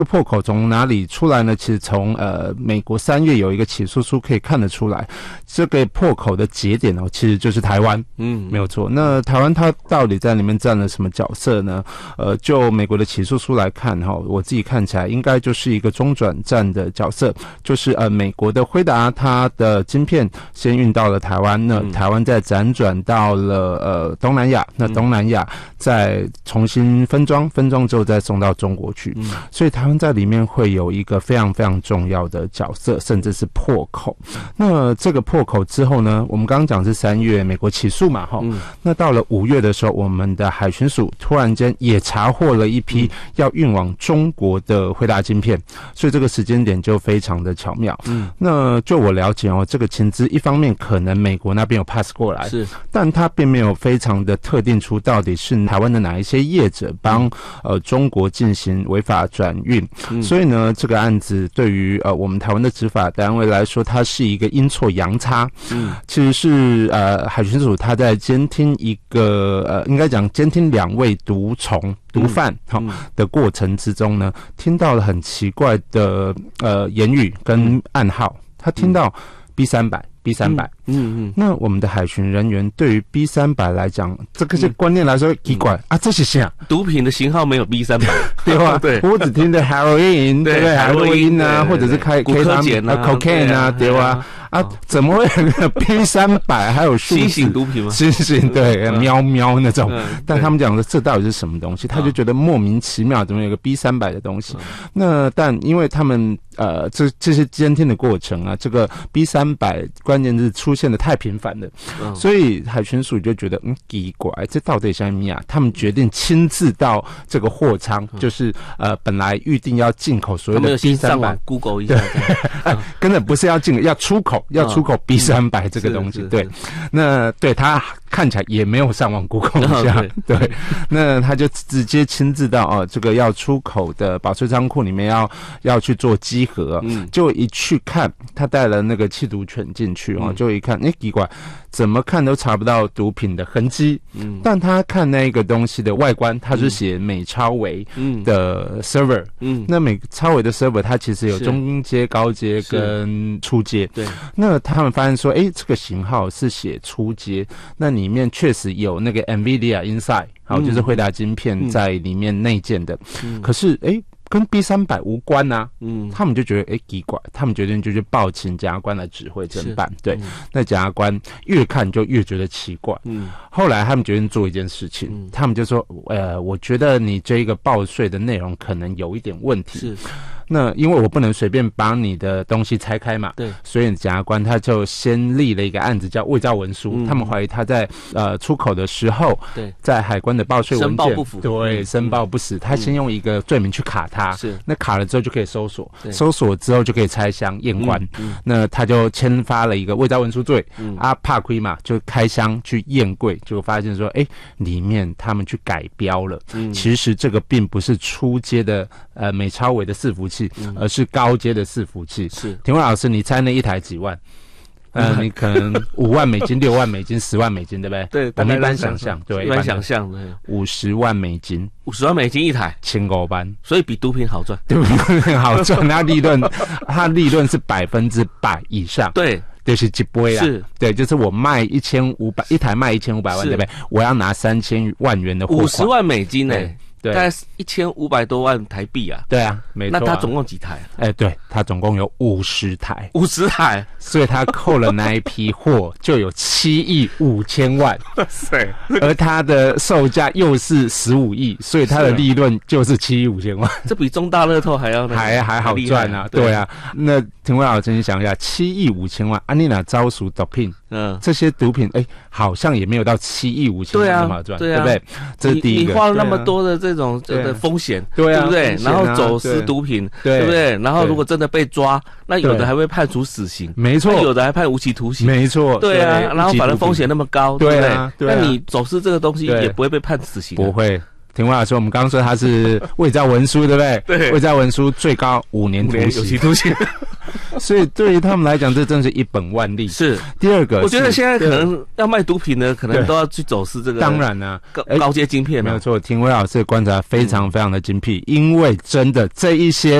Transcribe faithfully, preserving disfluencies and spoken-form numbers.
破口从哪里出来呢？其实从呃美国三月有一个起诉书可以看得出来，这个破口的节点哦，其实就是台湾，嗯，没有错。那台湾它到底在里面占了什么角色呢？呃，就美国的起诉书来看哈、哦，我自己看起来应该就是一个中转站的角色，就是呃美国的辉达它的晶片先运到了台湾，那台湾再辗转到了呃东南亚，那东南亚再重新分装，分装之后再送到中国去，嗯、所以台湾在里面会有一个非常非常重要的角色，甚至是破口。那这个破口之后呢，我们刚刚讲是三月美国起诉嘛，哈、嗯，那到了五月的时候，我们的海巡署突然间也查获了一批要运往中国的辉达晶片，所以这个时间点就非常的巧妙。嗯，那就我了解哦，这个情资一方面可能美国那边有 pass 过来，是，但他并没有非常的特定出到底是台湾的哪一些业者帮呃中国进行违法转运。嗯、所以呢，这个案子对于呃我们台湾的执法单位来说，它是一个阴错阳差。嗯，其实是呃海巡署他在监听一个呃应该讲监听两位毒虫毒贩哈、嗯哦、的过程之中呢，听到了很奇怪的呃言语跟暗号，他听到 B 三百。B 三百，嗯嗯，那我们的海巡人员对于 B 三百来讲，这个些观念来说奇怪、嗯、啊，这是啥？ 毒品的型号没有 B 三百， 对吧？对，我只听的 heroin， 对不对 ？heroin 啊，或者是开古柯碱啊 ，cocaine 啊，对吧？啊，怎么会有 B 三百还有新型毒品吗？ 新型对，嗯、喵喵那种。嗯、但他们讲的这到底是什么东西？他就觉得莫名其妙，怎么有个 B 三百的东西？嗯、那但因为他们呃，这这些监听的过程啊，这个 B 三百关键字出现的太频繁了，嗯、所以海巡署就觉得嗯奇怪，这到底是什么呀？他们决定亲自到这个货仓，嗯、就是呃本来预定要进口所谓的 B 三百 ，Google 一下， 哎，根本不是要进，要出口。要出口 B 三百 这个东西，嗯、对，那对他看起来也没有上网 Google 一下，哦、对, 对，那他就直接亲自到哦，这个要出口的保税仓库里面要要去做稽核，嗯，就一去看，他带了那个缉毒犬进去哦，嗯、就一看，哎，奇怪，怎么看都查不到毒品的痕迹，嗯，但他看那个东西的外观，他是写美超微的 server，嗯，那美超微的 server 它其实有中阶、高阶跟初阶，对。那他们发现说，哎，这个型号是写初阶，那里面确实有那个 NVIDIA Inside， 好、嗯，就是辉达晶片在里面内建的。嗯、可是，哎，跟 B 三百 无关啊。嗯，他们就觉得，哎，奇怪，他们决定就去报请检察官来指挥侦办。对，嗯、那检察官越看就越觉得奇怪。嗯，后来他们决定做一件事情，嗯、他们就说，呃，我觉得你这个报税的内容可能有一点问题。是。那因为我不能随便把你的东西拆开嘛，对，所以检察官他就先立了一个案子叫伪造文书，嗯、他们怀疑他在呃出口的时候，对，在海关的报税文件申报不符， 对，申报不实，嗯、他先用一个罪名去卡他，是，那卡了之后就可以搜索，搜索之后就可以拆箱验关，嗯嗯、那他就签发了一个伪造文书罪，嗯、啊，怕亏嘛，就开箱去验柜，结果发现说，哎，里面他们去改标了，嗯、其实这个并不是初阶的呃美超微的伺服器。而是高阶的伺服器。是，庭伟老师，你猜那一台几万？呃，你可能五万美金、六万美金、十万美金，对不对？ 对， 我们一般想象，对， 一般想象， 五十万美金， 五十万美金一台， 千五班， 所以比毒品好赚， 对，好赚。它利润，它利润是百分之百以上，对。就是一倍啦，是，对，就是我卖一千五百一台卖一千五百万，对不对？我要拿三千万元的货款， 五十万美金呢、欸？对，大概一千五百多万台币啊。 对啊，没错、啊。 那他总共几台、啊？ 哎、欸，对，他总共有五十台， 五十台， 所以他扣了那一批货就有七亿五千万。哇塞！而他的售价又是十五亿，所以他的利润就是七亿五千万。 这比中大乐透还要还还好赚啊！对啊，那庭伟老师，你想一下，七亿五千万，安妮娜招数毒品，嗯，这些毒品，哎、欸，好像也没有到七亿五千万那么好赚，对啊，对不对？这是第一个。 你花了那么多的这种的风险，对不对？然后走私毒品，对不对？然后如果真的被抓，那有的还会判处死刑， 没错， 有的还判无期徒刑， 没错， 对啊。然后反正风险那么高，对不对？那你走私这个东西也不会被判死刑， 不会。庭伟老师，我们刚刚说他是伪造文书，对不对？对，伪造文书最高五年徒刑， 有期徒刑。 所以对于他们来讲，这真是一本万利。 是第二个， 我觉得现在可能要卖毒品的，可能都要去走私这个。 当然呢、 啊，高高阶晶片、啊、 没有错。廷辉老师的观察非常非常的精辟，因为真的这一些。